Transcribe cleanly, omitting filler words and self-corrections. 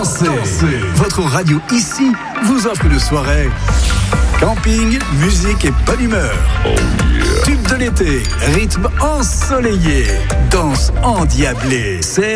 dansez. Votre radio ici vous offre une soirée. Camping, musique et bonne humeur. Tube de l'été, rythme ensoleillé, danse endiablée. C'est